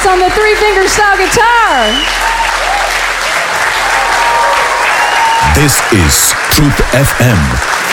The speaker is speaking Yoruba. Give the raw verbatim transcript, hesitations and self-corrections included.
on the three-finger style guitar. This is Truth F M.